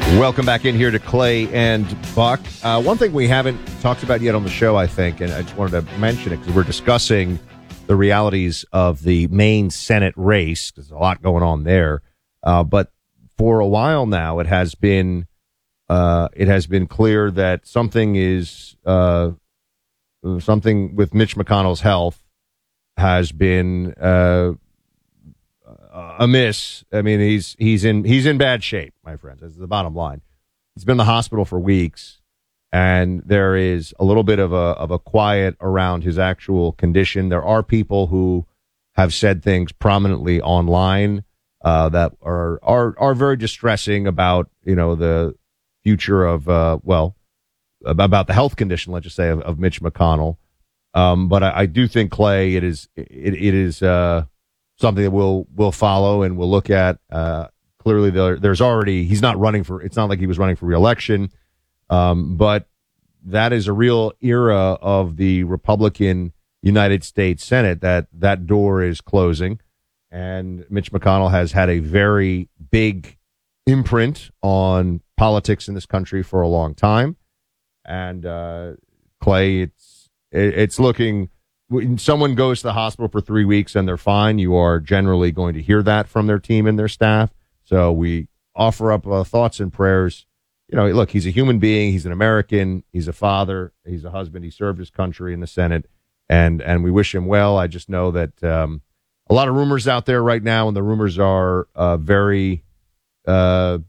Welcome back in here to Clay and Buck. One thing we haven't talked about yet on the show, I think, and I just wanted to mention it because we're discussing the realities of the Maine Senate race. There's a lot going on there. But for a while now, it has been clear that something with Mitch McConnell's health has been amiss. I mean, he's in bad shape, my friends. That's the bottom line. He's been in the hospital for weeks, and there is a little bit of a quiet around his actual condition. There are people who have said things prominently online that are very distressing about the future of about the health condition, let's just say, of Mitch McConnell. But I do think, Clay, it is something that we'll follow and we'll look at. Clearly, there's already, he's not running for, it's not like he was running for re-election, but that is a real era of the Republican United States Senate that door is closing. And Mitch McConnell has had a very big imprint on politics in this country for a long time. And Clay, it's looking, when someone goes to the hospital for 3 weeks and they're fine, you are generally going to hear that from their team and their staff. So we offer up thoughts and prayers. Look, he's a human being. He's an American. He's a father. He's a husband. He served his country in the Senate, and we wish him well. I just know that a lot of rumors out there right now, and the rumors are very, they're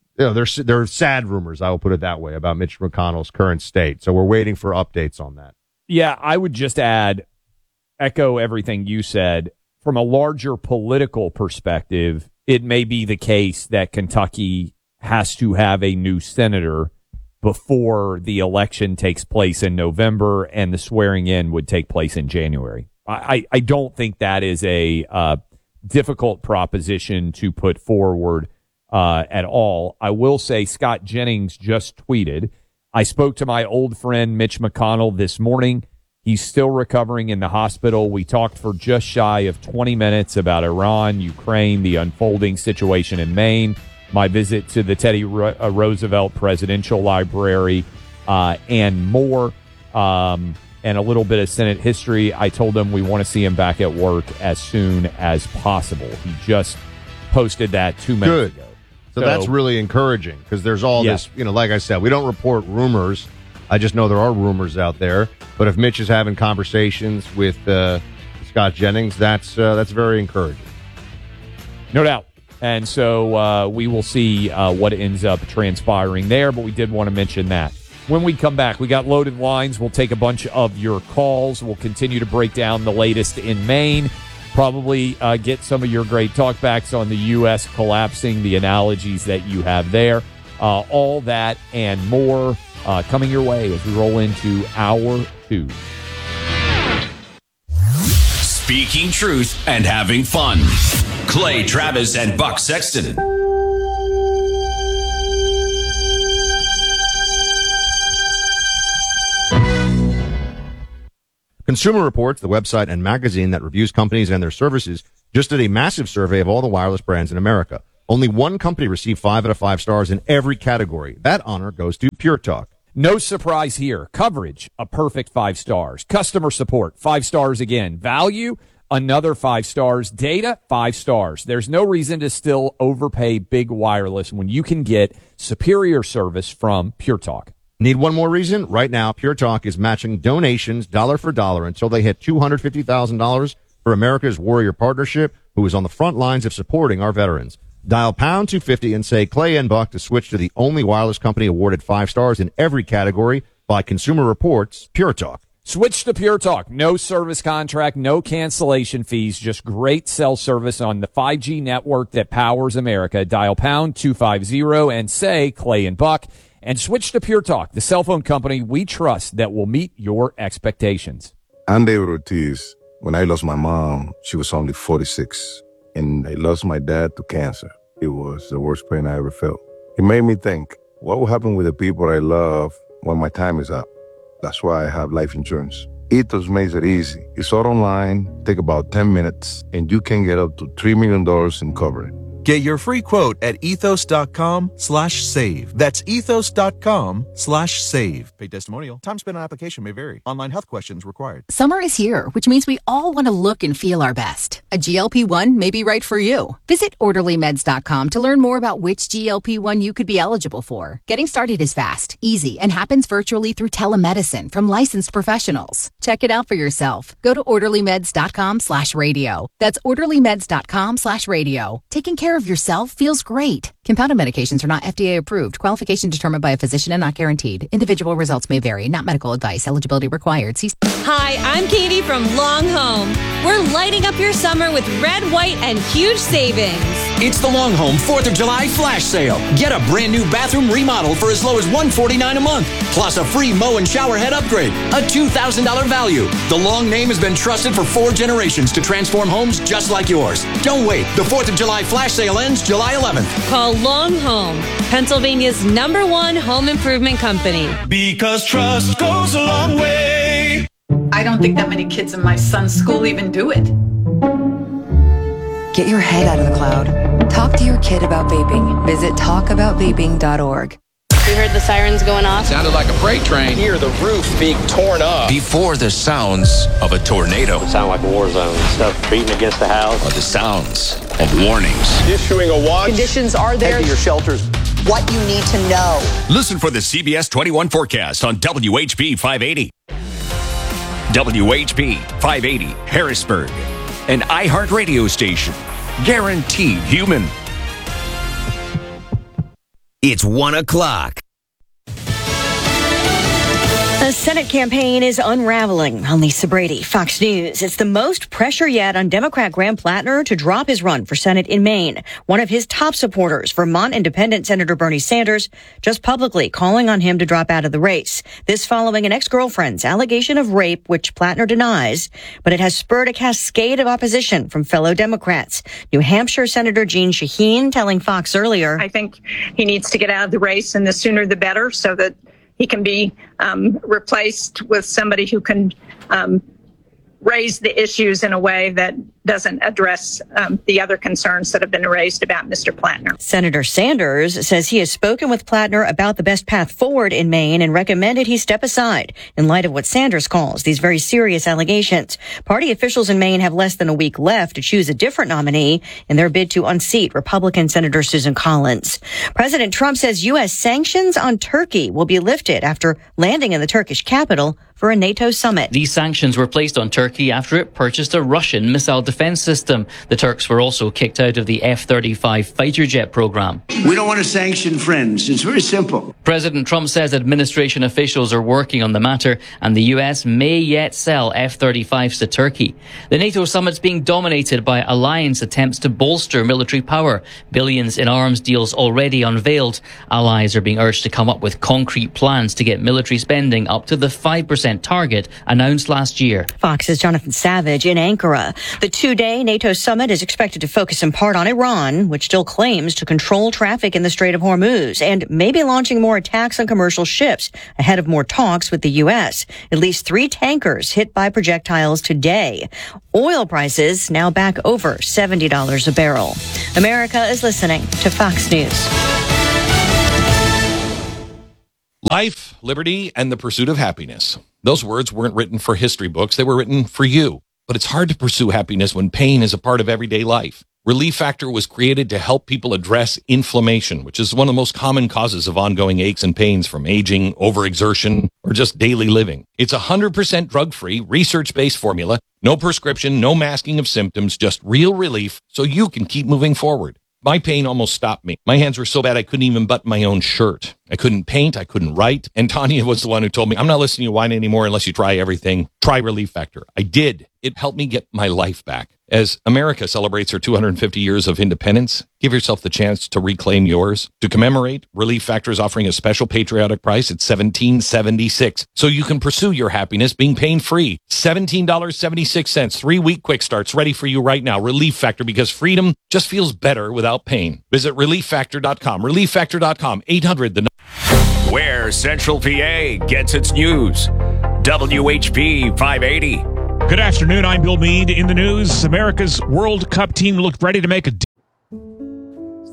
sad rumors. I will put it that way about Mitch McConnell's current state. So we're waiting for updates on that. Yeah, I would just echo everything you said. From a larger political perspective, it may be the case that Kentucky has to have a new senator before the election takes place in November and the swearing in would take place in January. I don't think that is a difficult proposition to put forward at all. I will say Scott Jennings just tweeted, I spoke to my old friend Mitch McConnell this morning. He's still recovering in the hospital. We talked for just shy of 20 minutes about Iran, Ukraine, the unfolding situation in Maine, my visit to the Teddy Roosevelt Presidential Library, and more, and a little bit of Senate history. I told him we want to see him back at work as soon as possible. He just posted that 2 minutes ago. So that's really encouraging because there's all this, like I said, we don't report rumors. I just know there are rumors out there. But if Mitch is having conversations with Scott Jennings, that's very encouraging. No doubt. And so we will see what ends up transpiring there. But we did want to mention that. When we come back, we got loaded lines. We'll take a bunch of your calls. We'll continue to break down the latest in Maine. Probably get some of your great talkbacks on the U.S. collapsing, the analogies that you have there. All that and more coming your way as we roll into Hour 2. Speaking truth and having fun. Clay Travis and Buck Sexton. Consumer Reports, the website and magazine that reviews companies and their services, just did a massive survey of all the wireless brands in America. Only one company received 5 out of 5 stars in every category. That honor goes to Pure Talk. No surprise here. Coverage, a perfect 5 stars. Customer support, 5 stars again. Value, another 5 stars. Data, 5 stars. There's no reason to still overpay big wireless when you can get superior service from Pure Talk. Need one more reason? Right now, Pure Talk is matching donations dollar for dollar until they hit $250,000 for America's Warrior Partnership, who is on the front lines of supporting our veterans. Dial pound 250 and say Clay and Buck to switch to the only wireless company awarded 5 stars in every category by Consumer Reports, Pure Talk. Switch to Pure Talk. No service contract, no cancellation fees, just great cell service on the 5G network that powers America. Dial pound 250 and say Clay and Buck. And switch to Pure Talk, the cell phone company we trust that will meet your expectations. I'm David Ortiz. When I lost my mom, she was only 46. And I lost my dad to cancer. It was the worst pain I ever felt. It made me think, what will happen with the people I love when my time is up? That's why I have life insurance. Ethos makes it easy. It's all online, take about 10 minutes, and you can get up to $3 million in coverage. Get your free quote at ethos.com/save. That's ethos.com/save. Paid testimonial. Time spent on application may vary. Online health questions required. Summer is here, which means we all want to look and feel our best. A GLP-1 may be right for you. Visit orderlymeds.com to learn more about which GLP-1 you could be eligible for. Getting started is fast, easy, and happens virtually through telemedicine from licensed professionals. Check it out for yourself. Go to orderlymeds.com/radio. That's orderlymeds.com/radio. Taking care of yourself feels great. Compounded medications are not FDA approved. Qualification determined by a physician and not guaranteed. Individual results may vary. Not medical advice. Eligibility required. Hi, I'm Katie from Long Home. We're lighting up your summer with red, white, and huge savings. It's the Long Home 4th of July flash sale. Get a brand new bathroom remodel for as low as $149 a month, plus a free mow and shower head upgrade, a $2,000 value. The Long name has been trusted for 4 generations to transform homes just like yours. Don't wait. The 4th of July flash sale ends July 11th. Call Long Home, Pennsylvania's #1 home improvement company. Because trust goes a long way. I don't think that many kids in my son's school even do it. Get your head out of the cloud. Talk to your kid about vaping. Visit talkaboutvaping.org. We heard the sirens going off. Sounded like a freight train. Hear the roof being torn up. Before the sounds of a tornado. It sounded like a war zone. Stuff beating against the house. Or the sounds of warnings. Issuing a watch. Conditions are there. Head to your shelters. What you need to know. Listen for the CBS 21 forecast on WHP 580. WHP 580 Harrisburg, an iHeart radio station. Guaranteed human. It's 1 o'clock. The Senate campaign is unraveling. I'm Lisa Brady, Fox News. It's the most pressure yet on Democrat Graham Plattner to drop his run for Senate in Maine. One of his top supporters, Vermont Independent Senator Bernie Sanders, just publicly calling on him to drop out of the race. This following an ex-girlfriend's allegation of rape, which Plattner denies, but it has spurred a cascade of opposition from fellow Democrats. New Hampshire Senator Jeanne Shaheen telling Fox earlier, I think he needs to get out of the race, and the sooner the better, so that he can be replaced with somebody who can raise the issues in a way that doesn't address the other concerns that have been raised about Mr. Plattner. Senator Sanders says he has spoken with Plattner about the best path forward in Maine and recommended he step aside in light of what Sanders calls these very serious allegations. Party officials in Maine have less than a week left to choose a different nominee in their bid to unseat Republican Senator Susan Collins. President Trump says U.S. sanctions on Turkey will be lifted after landing in the Turkish capital for a NATO summit. These sanctions were placed on Turkey after it purchased a Russian missile defense system. The Turks were also kicked out of the F-35 fighter jet program. We don't want to sanction friends. It's very simple. President Trump says administration officials are working on the matter and the US may yet sell F-35s to Turkey. The NATO summit's being dominated by alliance attempts to bolster military power. Billions in arms deals already unveiled. Allies are being urged to come up with concrete plans to get military spending up to the 5% target announced last year. Fox's Jonathan Savage in Ankara. The 2-day NATO summit is expected to focus in part on Iran, which still claims to control traffic in the Strait of Hormuz and may be launching more attacks on commercial ships ahead of more talks with the U.S. At least 3 tankers hit by projectiles today. Oil prices now back over $70 a barrel. America is listening to Fox News. Life, liberty, and the pursuit of happiness. Those words weren't written for history books. They were written for you. But it's hard to pursue happiness when pain is a part of everyday life. Relief Factor was created to help people address inflammation, which is one of the most common causes of ongoing aches and pains from aging, overexertion, or just daily living. It's 100% drug-free, research-based formula, no prescription, no masking of symptoms, just real relief so you can keep moving forward. My pain almost stopped me. My hands were so bad I couldn't even button my own shirt. I couldn't paint. I couldn't write. And Tanya was the one who told me, I'm not listening to you whine anymore unless you try everything. Try Relief Factor. I did. It helped me get my life back. As America celebrates her 250 years of independence, give yourself the chance to reclaim yours. To commemorate, Relief Factor is offering a special patriotic price at $17.76, so you can pursue your happiness being pain-free. $17.76, 3-week quick starts ready for you right now. Relief Factor, because freedom just feels better without pain. Visit ReliefFactor.com. ReliefFactor.com. 800 Where Central PA gets its news. WHP 580. Good afternoon. I'm Bill Meade. In the news, America's World Cup team looked ready to make a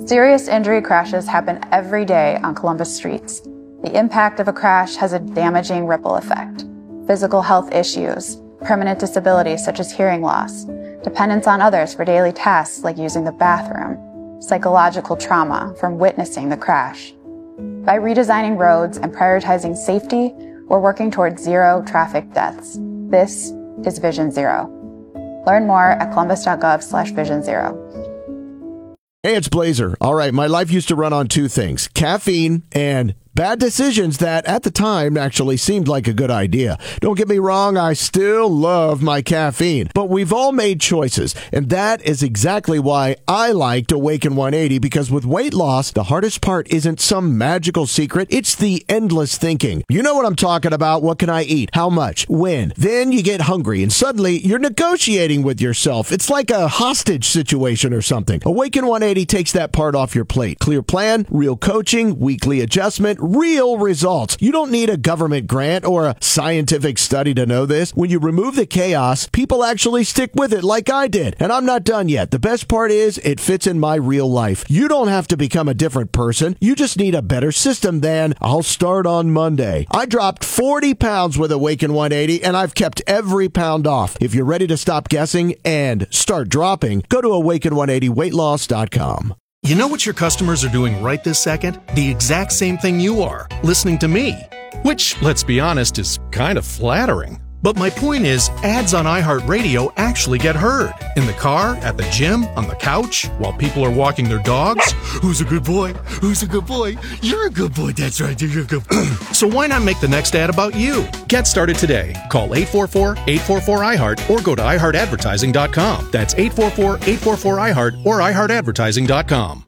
Serious injury crashes happen every day on Columbus streets. The impact of a crash has a damaging ripple effect. Physical health issues, permanent disabilities such as hearing loss, dependence on others for daily tasks like using the bathroom, psychological trauma from witnessing the crash. By redesigning roads and prioritizing safety, we're working towards zero traffic deaths. This is Vision Zero. Learn more at columbus.gov/Vision Zero. Hey, it's Blazer. All right, my life used to run on two things, caffeine and bad decisions that at the time actually seemed like a good idea. Don't get me wrong, I still love my caffeine, but we've all made choices, and that is exactly why I liked Awaken 180, because with weight loss, the hardest part isn't some magical secret, it's the endless thinking. You know what I'm talking about. What can I eat? How much? When? Then you get hungry, and suddenly you're negotiating with yourself. It's like a hostage situation or something. Awaken 180 takes that part off your plate. Clear plan, real coaching, weekly adjustment, real results. You don't need a government grant or a scientific study to know this. When you remove the chaos, people actually stick with it like I did. And I'm not done yet. The best part is it fits in my real life. You don't have to become a different person. You just need a better system than I'll start on Monday. I dropped 40 pounds with Awaken 180 and I've kept every pound off. If you're ready to stop guessing and start dropping, go to awaken180weightloss.com. You know what your customers are doing right this second? The exact same thing you are, listening to me. Which, let's be honest, is kind of flattering. But my point is, ads on iHeartRadio actually get heard. In the car, at the gym, on the couch, while people are walking their dogs. Who's a good boy? Who's a good boy? You're a good boy, that's right, you're a good boy. So why not make the next ad about you? Get started today. Call 844-844-iHeart or go to iHeartAdvertising.com. That's 844-844-iHeart or iHeartAdvertising.com.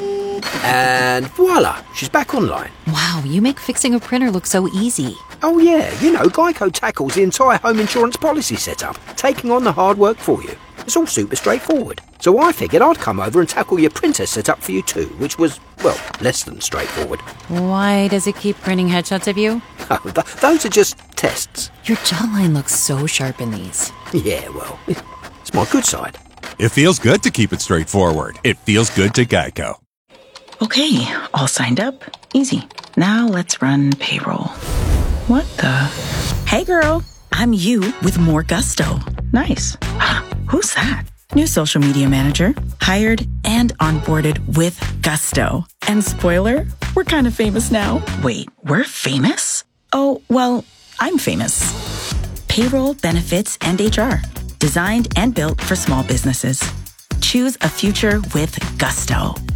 And voila, she's back online. Wow, you make fixing a printer look so easy. Oh yeah, you know, Geico tackles the entire home insurance policy setup, taking on the hard work for you. It's all super straightforward. So I figured I'd come over and tackle your printer setup for you too, which was, well, less than straightforward. Why does it keep printing headshots of you? Oh, those are just tests. Your jawline looks so sharp in these. Yeah, well, it's my good side. It feels good to keep it straightforward. It feels good to Geico. Okay, all signed up. Easy. Now let's run payroll. What the? Hey girl, I'm you with more gusto. Nice. Who's that? New social media manager. Hired and onboarded with gusto. And spoiler, we're kind of famous now. Wait, we're famous? Oh, well, I'm famous. Payroll, benefits, and HR. Designed and built for small businesses. Choose a future with gusto.